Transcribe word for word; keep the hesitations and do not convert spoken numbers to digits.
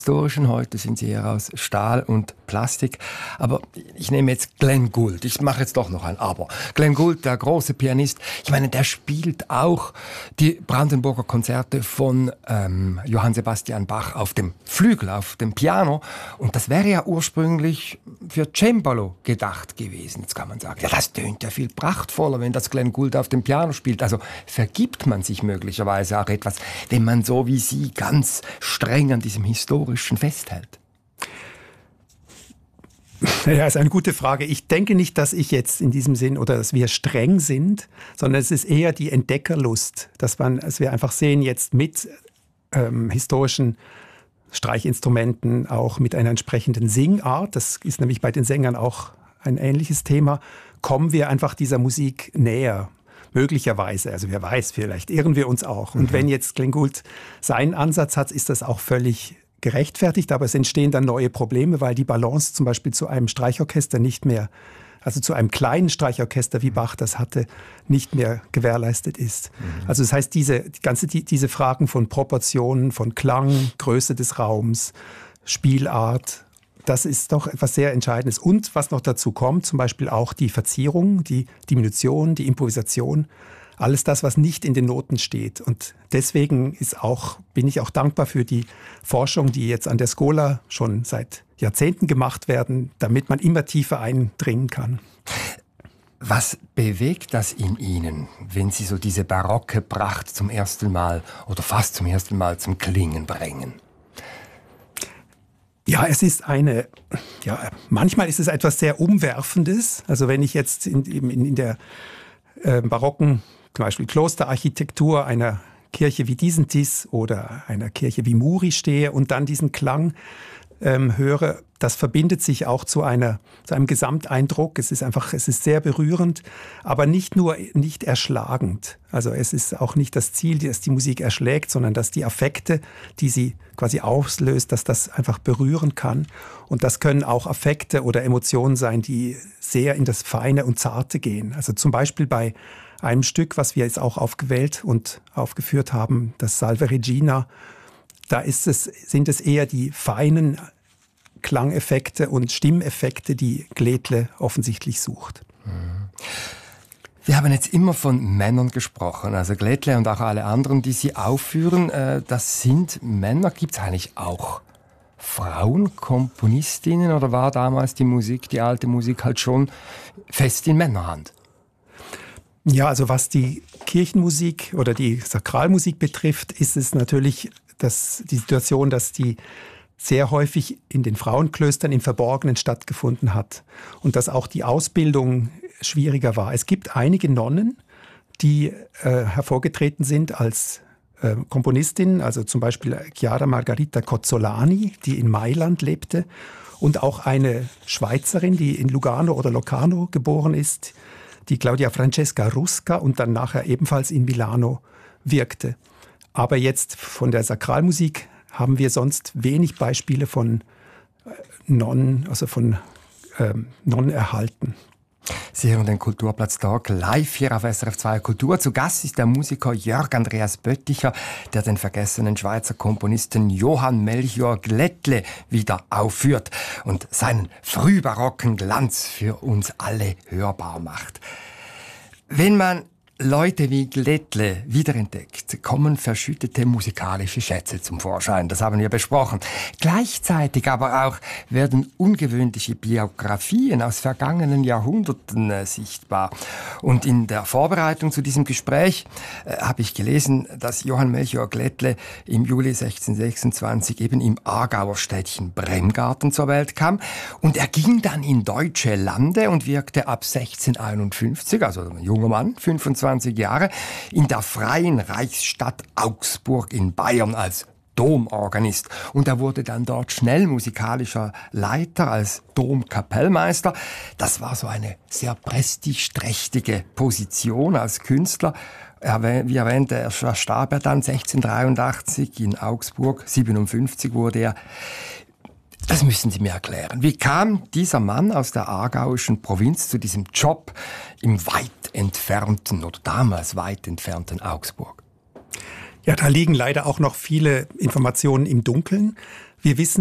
historischen, heute sind sie eher aus Stahl und Plastik. Aber ich nehme jetzt Glenn Gould. Ich mache jetzt doch noch ein Aber. Glenn Gould, der große Pianist, ich meine, der spielt auch die Brandenburger Konzerte von ähm, Johann Sebastian Bach auf dem Flügel, auf dem Piano. Und das wäre ja ursprünglich für Cembalo gedacht gewesen. Jetzt kann man sagen, ja, das tönt ja viel prachtvoller, wenn das Glenn Gould auf dem Piano spielt. Also vergibt man sich möglicherweise auch etwas, wenn man so wie Sie ganz streng an diesem historischen festhält? Ja, ist eine gute Frage. Ich denke nicht, dass ich jetzt in diesem Sinn oder dass wir streng sind, sondern es ist eher die Entdeckerlust, dass man, dass wir einfach sehen, jetzt mit ähm, historischen Streichinstrumenten, auch mit einer entsprechenden Singart, das ist nämlich bei den Sängern auch ein ähnliches Thema, kommen wir einfach dieser Musik näher. Möglicherweise, also wer weiß, vielleicht irren wir uns auch. Und mhm. wenn jetzt Glenn Gould seinen Ansatz hat, ist das auch völlig gerechtfertigt, aber es entstehen dann neue Probleme, weil die Balance zum Beispiel zu einem Streichorchester nicht mehr, also zu einem kleinen Streichorchester, wie Bach das hatte, nicht mehr gewährleistet ist. Mhm. Also das heißt, diese, die ganze, die, diese Fragen von Proportionen, von Klang, Größe des Raums, Spielart, das ist doch etwas sehr Entscheidendes. Und was noch dazu kommt, zum Beispiel auch die Verzierung, die Diminution, die Improvisation, alles das, was nicht in den Noten steht. Und deswegen ist auch, bin ich auch dankbar für die Forschung, die jetzt an der Schola schon seit Jahrzehnten gemacht werden, damit man immer tiefer eindringen kann. Was bewegt das in Ihnen, wenn Sie so diese barocke Pracht zum ersten Mal oder fast zum ersten Mal zum Klingen bringen? Ja, es ist eine, ja, manchmal ist es etwas sehr Umwerfendes. Also wenn ich jetzt in, in, in der äh, barocken, zum Beispiel Klosterarchitektur einer Kirche wie Disentis oder einer Kirche wie Muri stehe und dann diesen Klang ähm, höre, das verbindet sich auch zu einer, zu einem Gesamteindruck. Es ist einfach, es ist sehr berührend, aber nicht nur, nicht erschlagend. Also es ist auch nicht das Ziel, dass die Musik erschlägt, sondern dass die Affekte, die sie quasi auslöst, dass das einfach berühren kann. Und das können auch Affekte oder Emotionen sein, die sehr in das Feine und Zarte gehen. Also zum Beispiel bei einem Stück, was wir jetzt auch aufgewählt und aufgeführt haben, das Salve Regina, da ist es, sind es eher die feinen Klangeffekte und Stimmeffekte, die Gledle offensichtlich sucht. Wir haben jetzt immer von Männern gesprochen, also Gledle und auch alle anderen, die Sie aufführen, das sind Männer. Gibt es eigentlich auch Frauenkomponistinnen oder war damals die Musik, die alte Musik halt schon fest in Männerhand? Ja, also was die Kirchenmusik oder die Sakralmusik betrifft, ist es natürlich das, die Situation, dass die sehr häufig in den Frauenklöstern im Verborgenen stattgefunden hat und dass auch die Ausbildung schwieriger war. Es gibt einige Nonnen, die äh, hervorgetreten sind als äh, Komponistin, also zum Beispiel Chiara Margherita Cozzolani, die in Mailand lebte, und auch eine Schweizerin, die in Lugano oder Locarno geboren ist, die Claudia Francesca Rusca und dann nachher ebenfalls in Milano wirkte. Aber jetzt von der Sakralmusik haben wir sonst wenig Beispiele von Nonnen, also von ähm, Nonnen erhalten. Sie hören den Kulturplatz Talk live hier auf S R F zwei Kultur. Zu Gast ist der Musiker Jörg Andreas Bötticher, der den vergessenen Schweizer Komponisten Johann Melchior Gledle wieder aufführt und seinen frühbarocken Glanz für uns alle hörbar macht. Wenn man Leute wie Gledle wiederentdeckt, kommen verschüttete musikalische Schätze zum Vorschein. Das haben wir besprochen. Gleichzeitig aber auch werden ungewöhnliche Biografien aus vergangenen Jahrhunderten äh, sichtbar. Und in der Vorbereitung zu diesem Gespräch äh, habe ich gelesen, dass Johann Melchior Gledle im Juli sechzehnhundertsechsundzwanzig eben im Aargauer Städtchen Bremgarten zur Welt kam. Und er ging dann in deutsche Lande und wirkte ab sechzehnhunderteinundfünfzig, also ein junger Mann, fünfundzwanzig Jahre, in der Freien Reichsstadt Augsburg in Bayern als Domorganist. Und er wurde dann dort schnell musikalischer Leiter als Domkapellmeister. Das war so eine sehr prestigeträchtige Position als Künstler. Er, wie erwähnt, er starb er dann sechzehnhundertdreiundachtzig in Augsburg, siebenundfünfzig wurde er. Das müssen Sie mir erklären. Wie kam dieser Mann aus der aargauischen Provinz zu diesem Job im weit entfernten oder damals weit entfernten Augsburg? Ja, da liegen leider auch noch viele Informationen im Dunkeln. Wir wissen